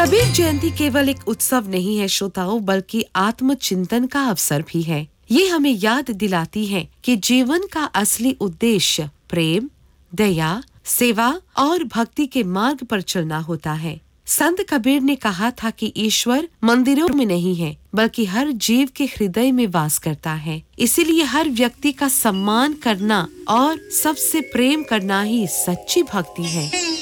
कबीर जयंती केवल एक उत्सव नहीं है श्रोताओं, बल्कि आत्मचिंतन का अवसर भी है। ये हमें याद दिलाती है कि जीवन का असली उद्देश्य प्रेम, दया, सेवा और भक्ति के मार्ग पर चलना होता है। संत कबीर ने कहा था कि ईश्वर मंदिरों में नहीं है, बल्कि हर जीव के हृदय में वास करता है। इसीलिए हर व्यक्ति का सम्मान करना और सबसे प्रेम करना ही सच्ची भक्ति है।